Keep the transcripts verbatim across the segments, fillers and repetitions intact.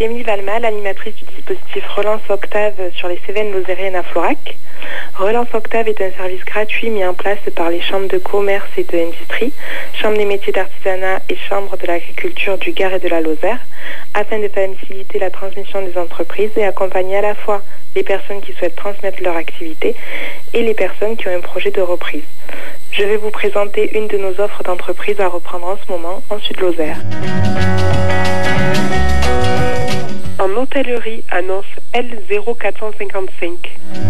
Émilie Valma, l'animatrice du dispositif Relance Octave sur les Cévennes lozériennes à Florac. Relance Octave est un service gratuit mis en place par les chambres de commerce et de l'industrie, chambres des métiers d'artisanat et chambres de l'agriculture du Gard et de la Lozère, afin de faciliter la transmission des entreprises et accompagner à la fois les personnes qui souhaitent transmettre leur activité et les personnes qui ont un projet de reprise. Je vais vous présenter une de nos offres d'entreprise à reprendre en ce moment en Sud-Lozère. En hôtellerie, annonce L zéro quatre cent cinquante-cinq.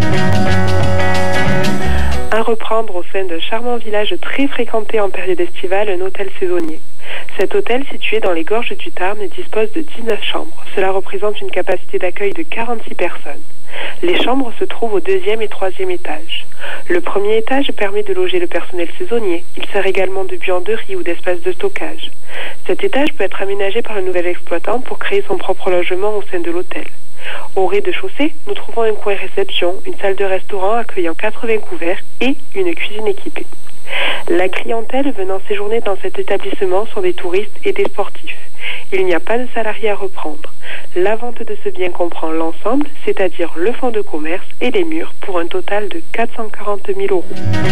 À reprendre au sein d'un charmant village très fréquenté en période estivale, un hôtel saisonnier. Cet hôtel, situé dans les gorges du Tarn, dispose de dix-neuf chambres. Cela représente une capacité d'accueil de quarante-six personnes. Les chambres se trouvent au deuxième et troisième étage. Le premier étage permet de loger le personnel saisonnier. Il sert également de buanderie ou d'espace de stockage. Cet étage peut être aménagé par le nouvel exploitant pour créer son propre logement au sein de l'hôtel. Au rez-de-chaussée, nous trouvons un coin réception, une salle de restaurant accueillant quatre-vingts couverts et une cuisine équipée. La clientèle venant séjourner dans cet établissement sont des touristes et des sportifs. Il n'y a pas de salariés à reprendre. La vente de ce bien comprend l'ensemble, c'est-à-dire le fonds de commerce et les murs, pour un total de quatre cent quarante mille euros.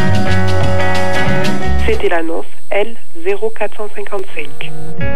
C'était l'annonce L zéro quatre cent cinquante-cinq.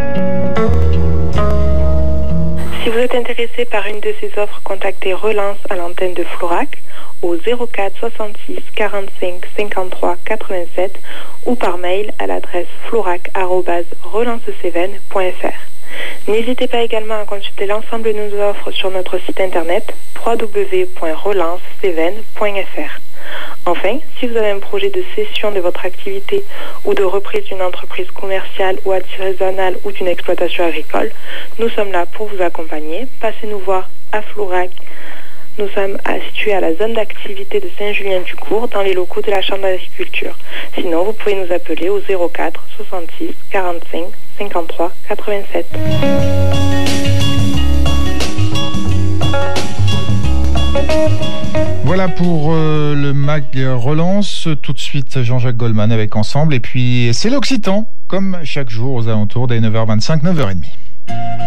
Si vous êtes intéressé par une de ces offres, contactez Relance à l'antenne de Florac au zéro quatre soixante-six quarante-cinq cinquante-trois quatre-vingt-sept ou par mail à l'adresse florac arobase relancecévennes point f r. N'hésitez pas également à consulter l'ensemble de nos offres sur notre site internet w w w point relance cévennes point f r. Enfin, si vous avez un projet de cession de votre activité ou de reprise d'une entreprise commerciale ou artisanale ou d'une exploitation agricole, nous sommes là pour vous accompagner. Passez nous voir à Florac. Nous sommes situés à la zone d'activité de Saint-Julien-du-Court, dans les locaux de la Chambre d'agriculture. Sinon, vous pouvez nous appeler au zéro quatre soixante-six quarante-cinq cinquante-trois quatre-vingt-sept. Voilà pour euh, le Mag Relance. Tout de suite, Jean-Jacques Goldman avec Ensemble. Et puis, c'est l'Occitan, comme chaque jour aux alentours des neuf heures vingt-cinq, neuf heures trente.